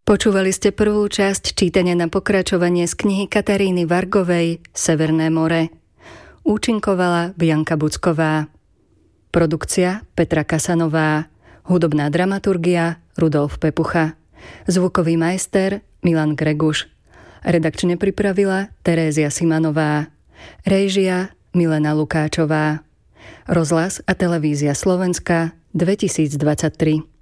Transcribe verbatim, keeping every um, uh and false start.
Počúvali ste prvú časť čítania na pokračovanie z knihy Kataríny Vargovej Severné more. Účinkovala Bianka Bucková. Produkcia Petra Kasanová. Hudobná dramaturgia Rudolf Pepucha. Zvukový majster Milan Greguš. Redakčne pripravila Terézia Simanová. Réžia Milena Lukáčová. Rozhlas a televízia Slovenska dvetisícdvadsaťtri.